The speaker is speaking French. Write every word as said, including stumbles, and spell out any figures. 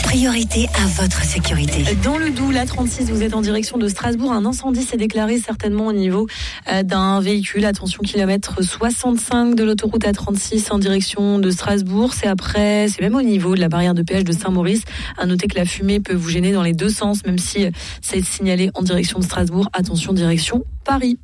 priorité à votre sécurité. Dans le Doubs, la trente-six, vous êtes en direction de Strasbourg. Un incendie s'est déclaré certainement au niveau euh, d'un véhicule. Attention, kilomètre soixante-cinq de l'autoroute A trente-six en direction de Strasbourg. C'est après, c'est même au niveau de la barrière de péage de Saint-Maurice. À noter que la fumée peut vous gêner dans les deux sens, même si c'est signalé en direction de Strasbourg. Attention, direction Paris.